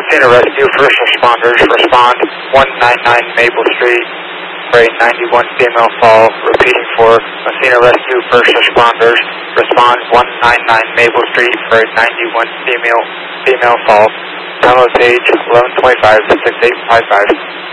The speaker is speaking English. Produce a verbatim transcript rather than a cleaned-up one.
Messina Rescue First Responders, respond one ninety-nine Maple Street for a ninety-one female fall. Repeating for Messina Rescue First Responders, respond one ninety-nine Maple Street for a ninety-one female female fall. Download page eleven twenty-five six eight five five.